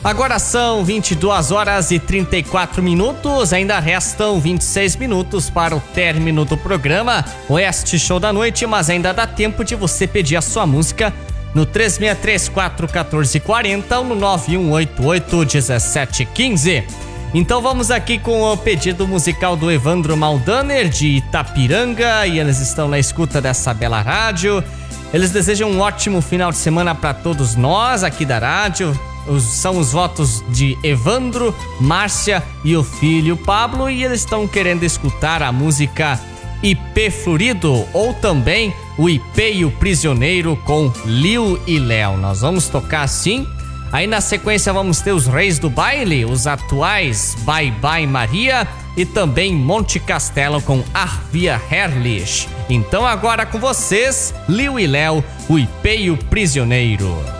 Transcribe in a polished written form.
Agora são 22 horas e 34 minutos, ainda restam 26 minutos para o término do programa Oeste Show da Noite, mas ainda dá tempo de você pedir a sua música no 3634-1440 ou no 9188-1715. Então vamos aqui com o pedido musical do Evandro Maldaner de Itapiranga e eles estão na escuta dessa bela rádio. Eles desejam um ótimo final de semana para todos nós aqui da rádio. São os votos de Evandro, Márcia e o filho Pablo e eles estão querendo escutar a música IP Florido ou também o IP e o Prisioneiro com Liu e Léo. Nós vamos tocar assim. Aí na sequência vamos ter os Reis do Baile, os atuais Bye Bye Maria e também Monte Castelo com Arvia Herrlich. Então agora com vocês, Liu e Léo, o IP e o Prisioneiro.